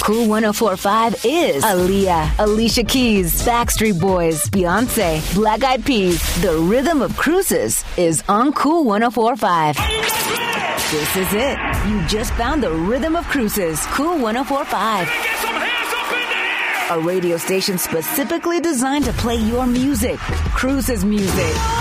Cool 104.5 is Aaliyah, Alicia Keys, Backstreet Boys, Beyonce, Black Eyed Peas. The rhythm of cruises is on Cool 104.5. This is it. You just found the rhythm of cruises. Cool 104.5. A radio station specifically designed to play your music. Cruises music.